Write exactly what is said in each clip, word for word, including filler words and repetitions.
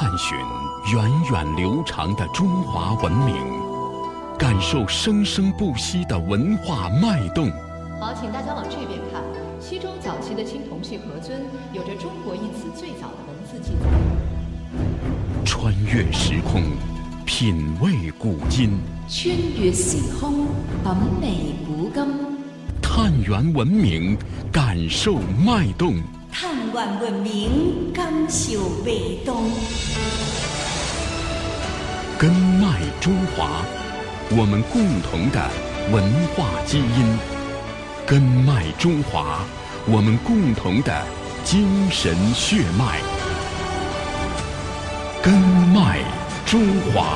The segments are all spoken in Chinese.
探寻源远流长的中华文明，感受生生不息的文化脉动。 好，请大家往这边看。西周早期的青铜器盒尊有着“中国”一词最早的文字记载。 穿越时空，品味古今。 穿越時空，品味古今。 探源文明，感受脉動。 探源文明，感受脈動。 根脉中華，我們共同的文化基因。根脉中華，我們共同的精神血脈。根脉中華。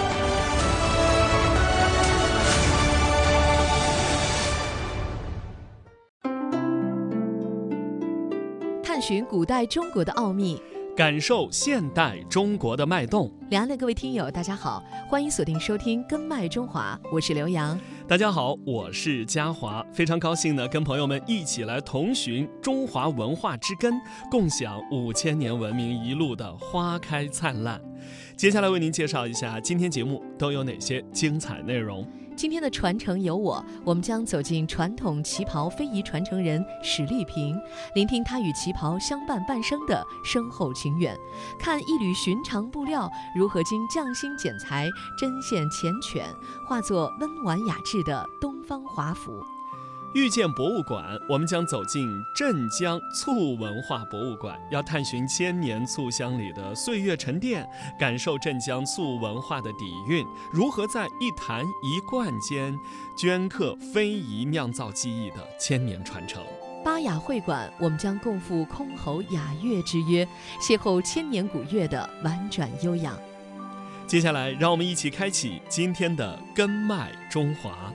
探寻古代中国的奥秘， 感受现代中国的脉动。 两岸的各位听友，大家好，欢迎锁定收听《根脉中华》，我是刘洋。 大家好，我是嘉华，非常高兴呢，跟朋友们一起来同寻中华文化之根，共享五千年文明一路的花开灿烂。接下来为您介绍一下今天节目都有哪些精彩内容。 今天的传承有我，我们将走进传统旗袍非遗传承人史丽萍，聆听她与旗袍相伴半生的深厚情缘，看一缕寻常布料如何经匠心剪裁、针线缱绻，化作温婉雅致的东方华服。 遇见博物馆，我们将走进镇江醋文化博物馆，要探寻千年醋香里的岁月沉淀，感受镇江醋文化的底蕴，如何在一坛一罐间镌刻非遗酿造技艺的千年传承。 巴雅会馆，我们将共赴箜篌雅乐之约，邂逅千年古乐的婉转悠扬。 接下来让我们一起开启今天的根脉中华。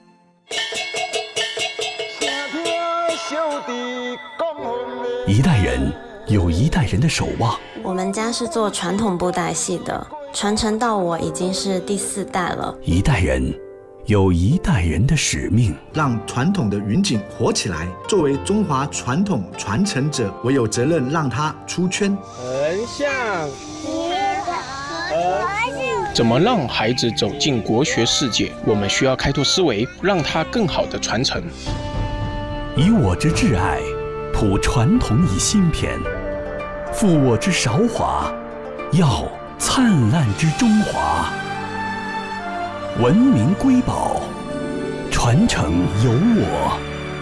一代人有一代人的守望。 我们家是做传统布袋戏的，传承到我已经是第四代了。 一代人有一代人的使命， 让传统的云锦活起来。作为中华传统传承者，我有责任让它出圈。 横向怎么让孩子走进国学世界？我们需要开拓思维，让它更好的传承。 以我之挚爱，谱传统以新篇；负我之韶华，耀灿烂之中华。文明瑰宝，传承有我。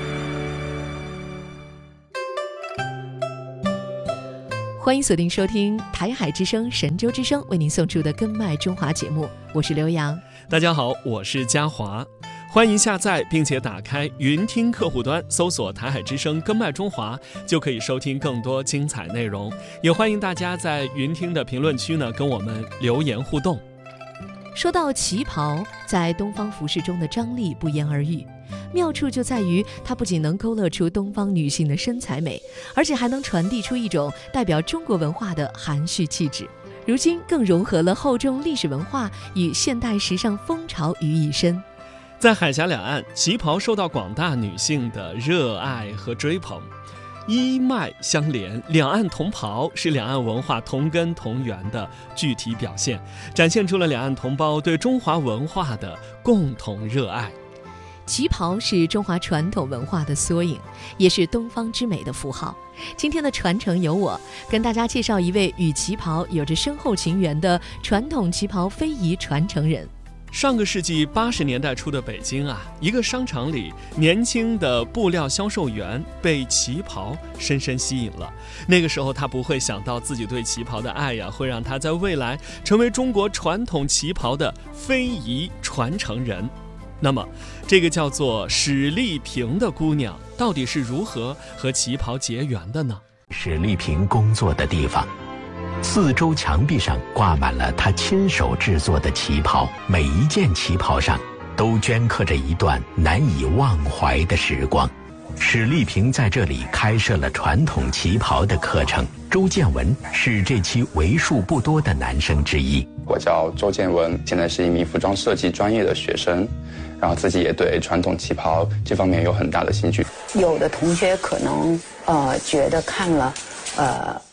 欢迎锁定收听台海之声、神州之声为您送出的《根脉中华》节目，我是刘洋。 大家好，我是嘉华。欢迎下载并且打开云听客户端，搜索台海之声根脉中华，就可以收听更多精彩内容。也欢迎大家在云听的评论区呢跟我们留言互动。 说到旗袍，在东方服饰中的张力不言而喻，妙处就在于它不仅能勾勒出东方女性的身材美，而且还能传递出一种代表中国文化的含蓄气质。如今更融合了厚重历史文化与现代时尚风潮于一身。 在海峡两岸，旗袍受到广大女性的热爱和追捧，一脉相连，两岸同袍是两岸文化同根同源的具体表现，展现出了两岸同胞对中华文化的共同热爱。 旗袍是中华传统文化的缩影，也是东方之美的符号。今天的传承有我，跟大家介绍一位与旗袍有着深厚情缘的传统旗袍非遗传承人。 上个世纪八十年代初的北京啊，一个商场里，年轻的布料销售员被旗袍深深吸引了。那个时候，他不会想到自己对旗袍的爱呀，会让他在未来成为中国传统旗袍的非遗传承人。那么，这个叫做史丽萍的姑娘，到底是如何和旗袍结缘的呢？ 史丽萍工作的地方。四周墙壁上挂满了他亲手制作的旗袍，每一件旗袍上都镌刻着一段难以忘怀的时光。史丽萍在这里开设了传统旗袍的课程。周建文是这期为数不多的男生之一。 我叫周建文，现在是一名服装设计专业的学生，然后自己也对传统旗袍这方面有很大的兴趣。 有的同学可能呃觉得看了呃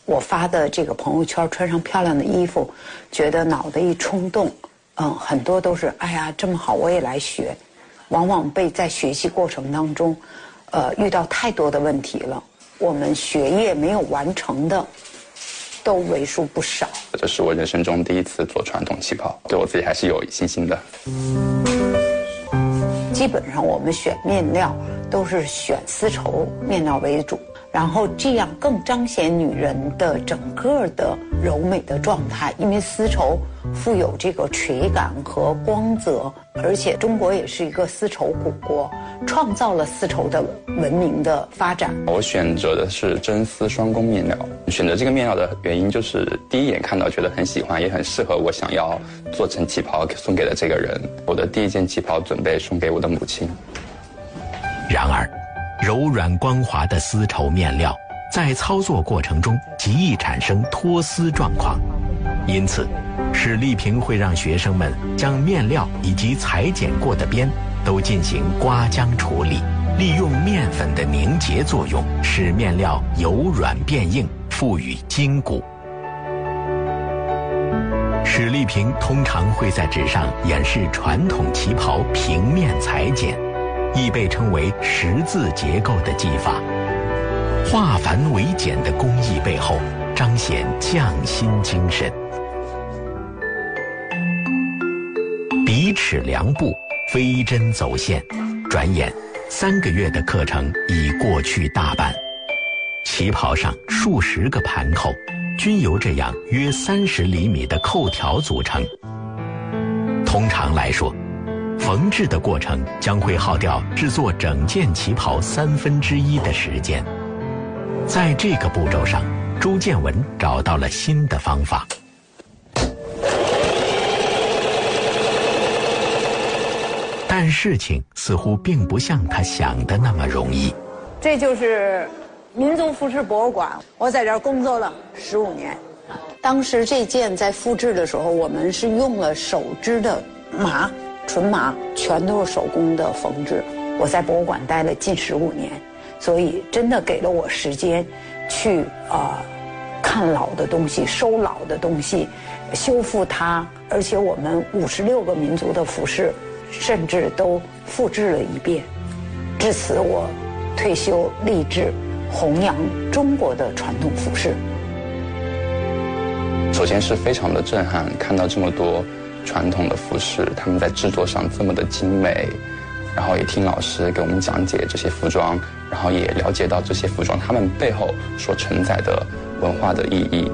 我发的这个朋友圈，穿上漂亮的衣服，觉得脑袋一冲动，嗯，很多都是哎呀这么好我也来学，往往被在学习过程当中，呃，遇到太多的问题了，我们学业没有完成的都为数不少。 这是我人生中第一次做传统旗袍，对我自己还是有信心的。 基本上我们选面料都是选丝绸面料为主，然后这样更彰显女人的整个的柔美的状态，因为丝绸富有这个垂感和光泽，而且中国也是一个丝绸古国，创造了丝绸的文明的发展。 我选择的是真丝双工面料，选择这个面料的原因就是第一眼看到觉得很喜欢，也很适合我想要做成旗袍送给的这个人。我的第一件旗袍准备送给我的母亲。 然而，柔软光滑的丝绸面料在操作过程中极易产生脱丝状况，因此史丽萍会让学生们将面料以及裁剪过的边都进行刮浆处理，利用面粉的凝结作用，使面料由软变硬，赋予筋骨。史丽萍通常会在纸上演示传统旗袍平面裁剪，亦被称为十字结构的技法。化繁为简的工艺背后，彰显匠心精神。笔尺量布，飞针走线，转眼三个月的课程已过去大半。旗袍上数十个盘扣，均由这样约三十厘米的扣条组成。通常来说，缝制的过程将会耗掉制作整件旗袍三分之一的时间。在这个步骤上，周建文找到了新的方法。但事情似乎并不像他想的那么容易。 这就是民族服饰博物馆，我在这儿工作了十五年。当时这件在复制的时候，我们是用了手织的麻，纯麻，全都是手工的缝制。我在博物馆待了近十五年，所以真的给了我时间去啊、呃、看老的东西，收老的东西，修复它。而且我们五十六个民族的服饰，甚至都复制了一遍。至此，我退休立志弘扬中国的传统服饰。 首先是非常的震撼，看到这么多传统的服饰，他们在制作上这么的精美，然后也听老师给我们讲解这些服装，然后也了解到这些服装他们背后所承载的文化的意义。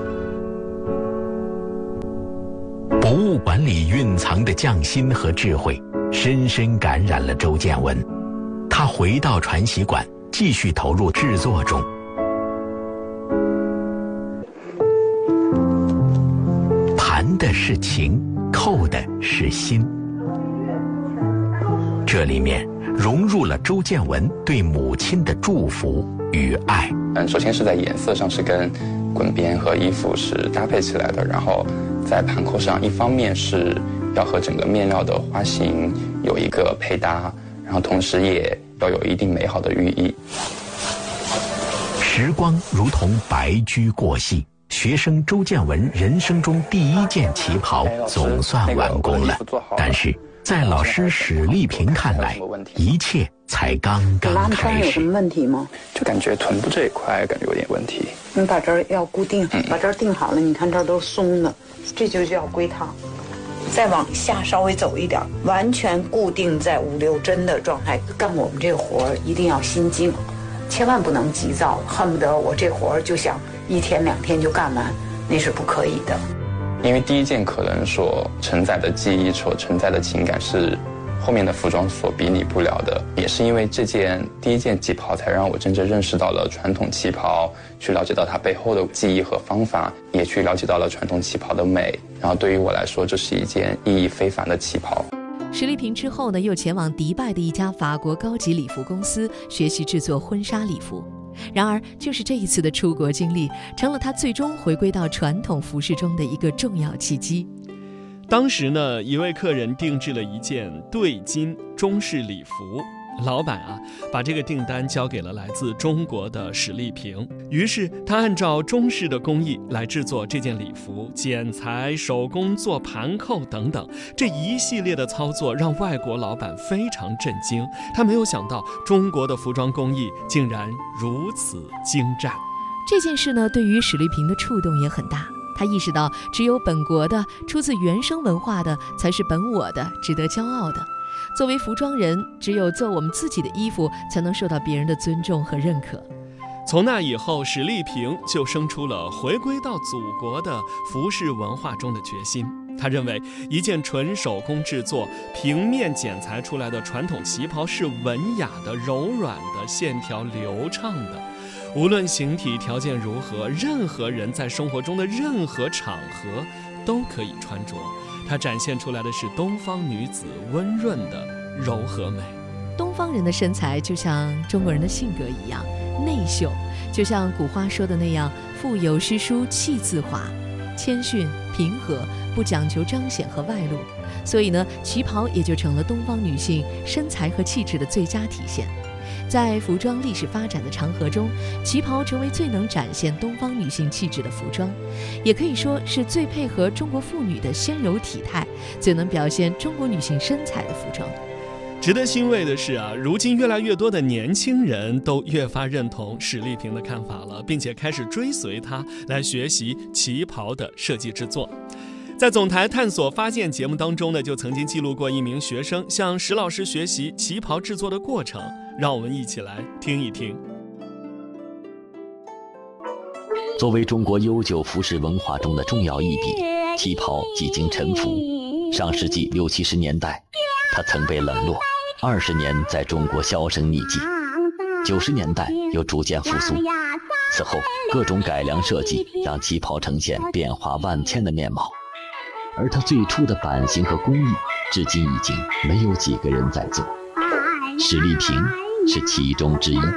博物馆里蕴藏的匠心和智慧，深深感染了周建文。他回到传习馆，继续投入制作中。盘的是情，扣的是心，这里面融入了周建文对母亲的祝福与爱。 嗯，首先是在颜色上是跟滚边和衣服是搭配起来的，然后在盘扣上，一方面是要和整个面料的花型有一个配搭，然后同时也要有一定美好的寓意。 时光如同白驹过隙，学生周建文人生中第一件旗袍总算完工了。但是在老师史丽萍看来，一切才刚刚开始。有什么问题吗？ 就感觉臀部这一块感觉有点问题。 你把这儿要固定，把这儿定好了，你看这儿都是松的，这就叫龟烫。再往下稍微走一点，完全固定在五六针的状态。干我们这个活儿一定要心静，千万不能急躁，恨不得我这活儿就想一天两天就干完，那是不可以的。 因为第一件可能所承载的记忆，所承载的情感是后面的服装所比拟不了的。也是因为这件第一件旗袍，才让我真正认识到了传统旗袍，去了解到它背后的记忆和方法，也去了解到了传统旗袍的美。然后对于我来说，这是一件意义非凡的旗袍。 史丽萍之后呢，又前往迪拜的一家法国高级礼服公司学习制作婚纱礼服。然而，就是这一次的出国经历，成了她最终回归到传统服饰中的一个重要契机。 当时呢，一位客人定制了一件对襟中式礼服， 老板啊，把这个订单交给了来自中国的史丽萍。于是他按照中式的工艺来制作这件礼服，剪裁、手工做盘扣等等，这一系列的操作让外国老板非常震惊。他没有想到中国的服装工艺竟然如此精湛。 这件事呢，对于史丽萍的触动也很大。他意识到，只有本国的、出自原生文化的，才是本我的、值得骄傲的。作为服装人，只有做我们自己的衣服，才能受到别人的尊重和认可。 从那以后，史丽萍就生出了回归到祖国的服饰文化中的决心。他认为，一件纯手工制作、平面剪裁出来的传统旗袍是文雅的、柔软的、线条流畅的。无论形体条件如何，任何人在生活中的任何场合都可以穿着。它展现出来的是东方女子温润的柔和美。 东方人的身材就像中国人的性格一样内秀，就像古话说的那样，腹有诗书气自华，谦逊平和，不讲求彰显和外露。所以呢，旗袍也就成了东方女性身材和气质的最佳体现。在服装历史发展的长河中，旗袍成为最能展现东方女性气质的服装，也可以说是最配合中国妇女的纤柔体态、最能表现中国女性身材的服装。 值得欣慰的是啊，如今越来越多的年轻人都越发认同史丽萍的看法了，并且开始追随她来学习旗袍的设计制作。在总台探索发现节目当中呢，就曾经记录过一名学生向史老师学习旗袍制作的过程，让我们一起来听一听。 作为中国悠久服饰文化中的重要一笔，旗袍几经沉浮。上世纪六七十年代，它曾被冷落，二十年在中国销声匿迹。九十年代又逐渐复苏，此后各种改良设计让旗袍呈现变化万千的面貌。而它最初的版型和工艺，至今已经没有几个人在做。史丽萍是其中之一。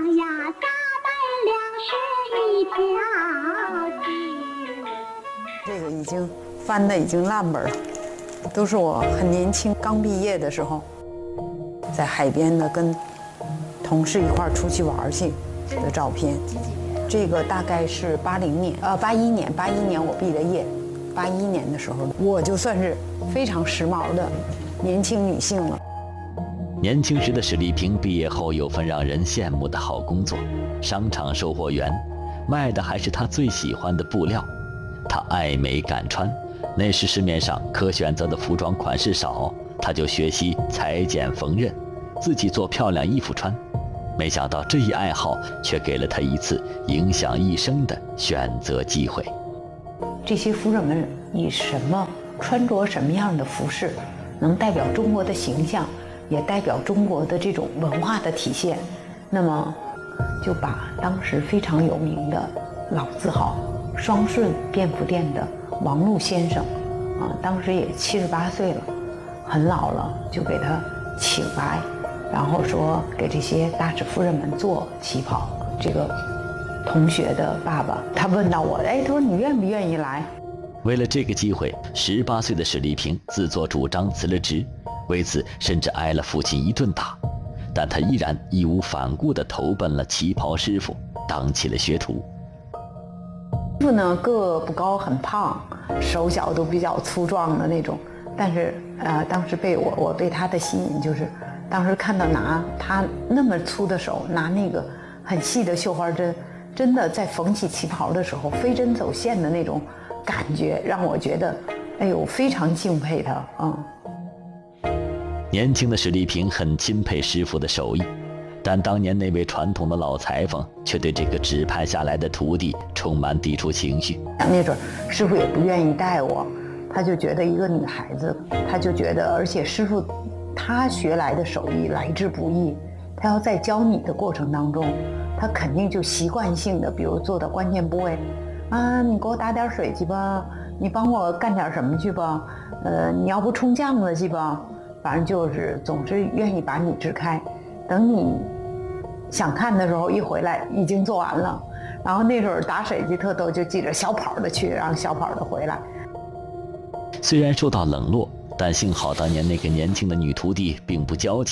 这个已经翻的已经烂本了，都是我很年轻刚毕业的时候，在海边呢跟同事一块儿出去玩去的照片。这个大概是八零年，呃，八一年，八一年我毕的业。八一年的时候，我就算是非常时髦的年轻女性了。 年轻时的史丽萍毕业后有份让人羡慕的好工作，商场售货员，卖的还是她最喜欢的布料。她爱美敢穿，那时市面上可选择的服装款式少，她就学习裁剪缝纫，自己做漂亮衣服穿。没想到这一爱好却给了她一次影响一生的选择机会。 这些夫人们以什么穿着什么样的服饰，能代表中国的形象，也代表中国的这种文化的体现。那么，就把当时非常有名的老字号双顺便服店的王禄先生，啊，当时也七十八岁了，很老了，就给他请来，然后说给这些大使夫人们做旗袍。这个同学的爸爸，他问到我，哎，他说你愿不愿意来？ 为了这个机会，十八岁的史丽萍自作主张辞了职，为此甚至挨了父亲一顿打，但他依然义无反顾地投奔了旗袍师傅，当起了学徒。 师傅呢，个不高，很胖，手脚都比较粗壮的那种，但是呃，当时被我我被他的吸引，就是当时看到拿他那么粗的手，拿那个很细的绣花针。真的在缝起旗袍的时候飞针走线的那种感觉，让我觉得，哎呦，非常敬佩他。嗯。 年轻的史丽萍很钦佩师傅的手艺，但当年那位传统的老裁缝却对这个指派下来的徒弟充满抵触情绪。 那阵师傅也不愿意带我，他就觉得一个女孩子，他就觉得，而且师傅他学来的手艺来之不易，他要在教你的过程当中。他肯定就习惯性的，比如做到关键部位，啊，你给我打点水去吧，你帮我干点什么去吧，呃，你要不冲酱子去吧，反正就是总是愿意把你支开。等你想看的时候，一回来已经做完了。然后那时候打水去特逗，就记着小跑的去，然后小跑的回来。 虽然受到冷落，但幸好当年那个年轻的女徒弟并不娇气。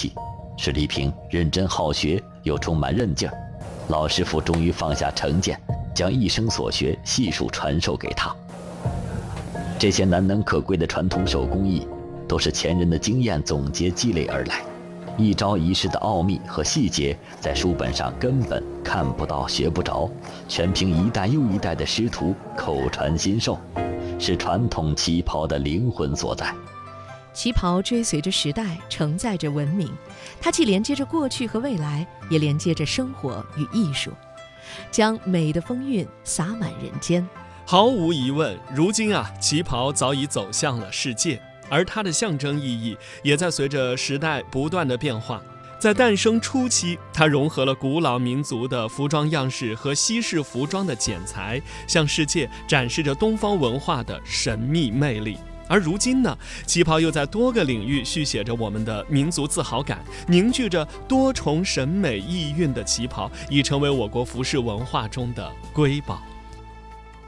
史丽萍认真好学又充满韧劲儿，老师傅终于放下成见，将一生所学悉数传授给他。这些难能可贵的传统手工艺，都是前人的经验总结积累而来，一招一式的奥秘和细节，在书本上根本看不到学不着，全凭一代又一代的师徒口传心授，是传统旗袍的灵魂所在。 旗袍追随着时代，承载着文明，它既连接着过去和未来，也连接着生活与艺术，将美的风韵洒满人间。 毫无疑问，如今啊，旗袍早已走向了世界，而它的象征意义也在随着时代不断的变化。在诞生初期，它融合了古老民族的服装样式和西式服装的剪裁，向世界展示着东方文化的神秘魅力。而如今呢，旗袍又在多个领域续写着我们的民族自豪感，凝聚着多重审美意蕴的旗袍，已成为我国服饰文化中的瑰宝。